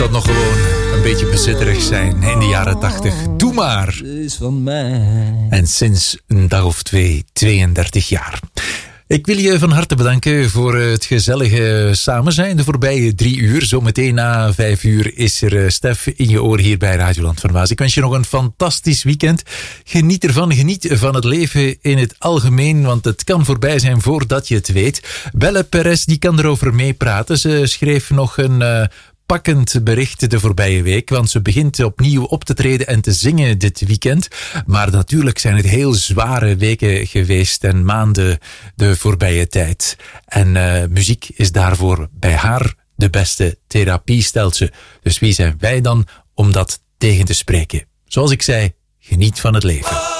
dat nog gewoon een beetje bezitterig zijn in de jaren 80. Doe maar! En sinds een dag of 32 jaar. Ik wil je van harte bedanken voor het gezellige samen zijn de voorbije 3 uur. Zometeen na 5 uur is er Stef in je oor hier bij Radioland van Waas. Ik wens je nog een fantastisch weekend. Geniet ervan, geniet van het leven in het algemeen, want het kan voorbij zijn voordat je het weet. Belle Perez, die kan erover meepraten. Ze schreef nog een pakkend bericht de voorbije week, want ze begint opnieuw op te treden en te zingen dit weekend. Maar natuurlijk zijn het heel zware weken geweest en maanden de voorbije tijd. En muziek is daarvoor bij haar de beste therapie, stelt ze. Dus wie zijn wij dan om dat tegen te spreken? Zoals ik zei, geniet van het leven.